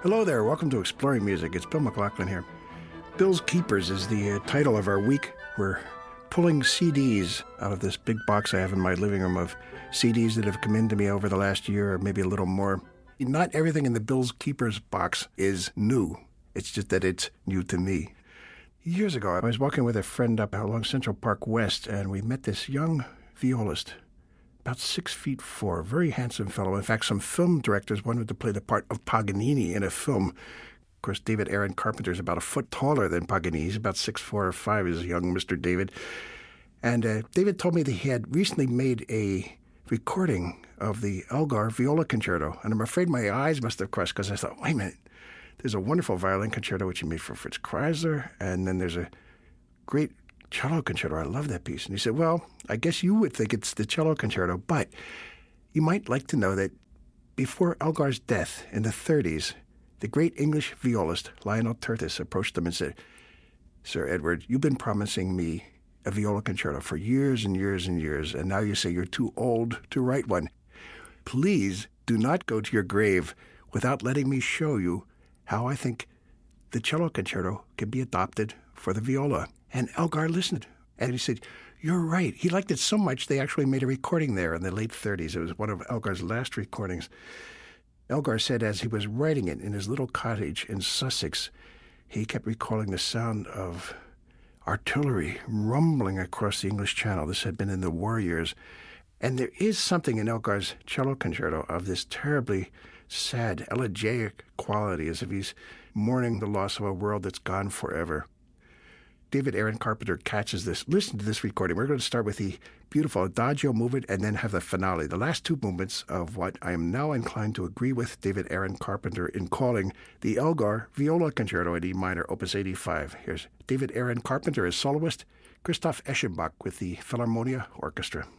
Hello there, welcome to Exploring Music. It's Bill McLaughlin here. Bill's Keepers is the title of our week. We're pulling CDs out of this big box I have in my living room of CDs that have come into me over the last year or maybe a little more. Not everything in the Bill's Keepers box is new. It's just that it's new to me. Years ago, I was walking with a friend up along Central Park West, and we met this young violist, about 6'4", very handsome fellow. In fact, some film directors wanted to play the part of Paganini in a film. Of course, David Aaron Carpenter is about a foot taller than Paganini. He's about 6'4" or 5", is young Mr. David. And David told me that he had recently made a recording of the Elgar Viola Concerto. And I'm afraid my eyes must have crushed because I thought, wait a minute, there's a wonderful violin concerto which he made for Fritz Kreisler, and then there's a great cello concerto. I love that piece. And he said, well, I guess you would think it's the cello concerto, but you might like to know that before Elgar's death in the 30s, the great English violist Lionel Tertis approached him and said, Sir Edward, you've been promising me a viola concerto for years and years and years, and now you say you're too old to write one. Please do not go to your grave without letting me show you how I think the cello concerto can be adopted for the viola. And Elgar listened, and he said, you're right. He liked it so much they actually made a recording there in the late 30s. It was one of Elgar's last recordings. Elgar said as he was writing it in his little cottage in Sussex, he kept recalling the sound of artillery rumbling across the English Channel. This had been in the war years. And there is something in Elgar's cello concerto of this terribly sad, elegiac quality, as if he's mourning the loss of a world that's gone forever. David Aaron Carpenter catches this. Listen to this recording. We're going to start with the beautiful Adagio movement and then have the finale, the last two movements of what I am now inclined to agree with David Aaron Carpenter in calling the Elgar Viola Concerto in E minor, Opus 85. Here's David Aaron Carpenter as soloist, Christoph Eschenbach with the Philharmonia Orchestra.